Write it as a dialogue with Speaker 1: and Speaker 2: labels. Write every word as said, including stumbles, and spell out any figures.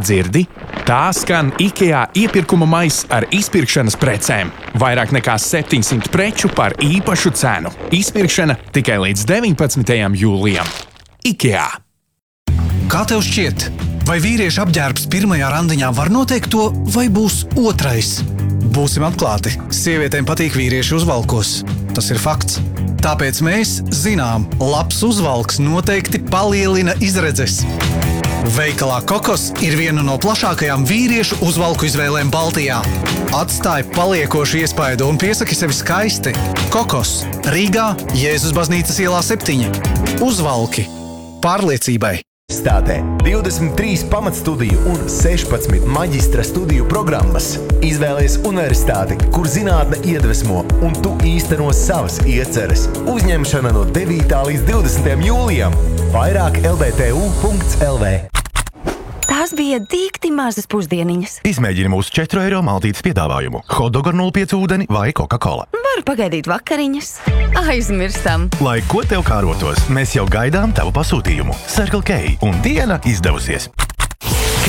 Speaker 1: Dzirdi? Tā skan IKEA iepirkuma maiss ar izpirkšanas precēm. Vairāk nekā septiņsimt preču par īpašu cenu. Izpirkšana tikai līdz deviņpadsmitajam jūlijam. IKEA.
Speaker 2: Kā tev šķiet, vai vīrieša apģērbs pirmajā randiņā var noteikt to, vai būs otrais? Būsim atklāti, sievietēm patīk vīrieši uzvalkos. Tas ir fakts. Tāpēc mēs zinām, labs uzvalks noteikti palielina izredzes. Veikalā Kokos ir viena no plašākajām vīriešu uzvalku izvēlēm Baltijā. Atstāj paliekošu iespaidu un piesaki sevi skaisti. Kokos, Rīgā, Jēzus baznīcas ielā septiņi. Uzvalki pārliecībai.
Speaker 3: Stātē divdesmit trīs pamatstudiju un sešpadsmit maģistra studiju programmas. Izvēlies universitāti, kur zinātne iedvesmo un tu īsteno savas ieceres. Uzņemšana no devītā līdz divdesmitajam jūlijam. Vairāk el be te u punkts el vē.
Speaker 4: Tās bija dīkti mazas pusdieniņas.
Speaker 5: Izmēģini mūsu četru eiro maltītes piedāvājumu. Hotdog ar nulle pieci ūdeni vai Coca-Cola.
Speaker 4: Varu pagaidīt vakariņas. Aizmirstam.
Speaker 5: Lai ko tev kārotos, mēs jau gaidām tavu pasūtījumu. Circle K un diena izdevusies.